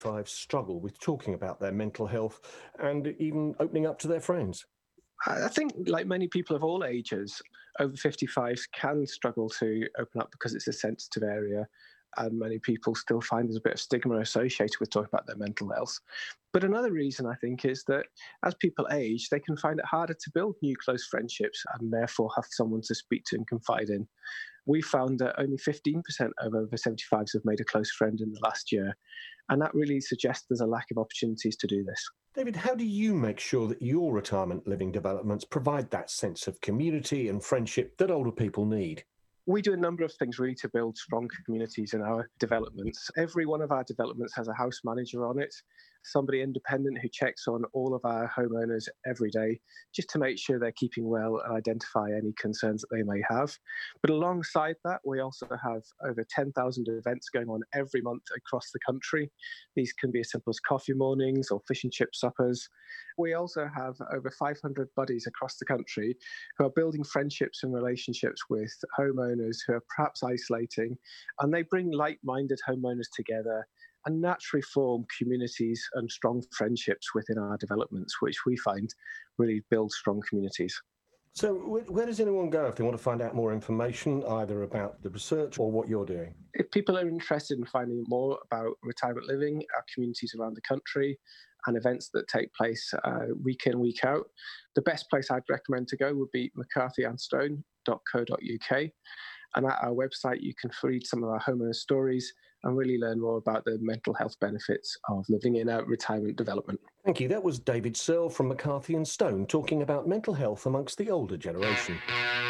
75 struggle with talking about their mental health and even opening up to their friends? I think, like many people of all ages, over 55s can struggle to open up because it's a sensitive area. And many people still find there's a bit of stigma associated with talking about their mental health. But another reason, I think, is that as people age, they can find it harder to build new close friendships and therefore have someone to speak to and confide in. We found that only 15% of over 75s have made a close friend in the last year. And that really suggests there's a lack of opportunities to do this. David, how do you make sure that your retirement living developments provide that sense of community and friendship that older people need? We do a number of things really to build strong communities in our developments. Every one of our developments has a house manager on it, somebody independent who checks on all of our homeowners every day just to make sure they're keeping well and identify any concerns that they may have. But alongside that, we also have over 10,000 events going on every month across the country. These can be as simple as coffee mornings or fish and chip suppers. We also have over 500 buddies across the country who are building friendships and relationships with homeowners who are perhaps isolating, and they bring like-minded homeowners together and naturally form communities and strong friendships within our developments, which we find really build strong communities. So, where does anyone go if they want to find out more information, either about the research or what you're doing? If people are interested in finding more about retirement living, our communities around the country, and events that take place week in, week out, the best place I'd recommend to go would be mccarthyandstone.co.uk. And at our website, you can read some of our homeowner stories and really learn more about the mental health benefits of living in a retirement development. Thank you. That was David Searle from McCarthy and Stone talking about mental health amongst the older generation.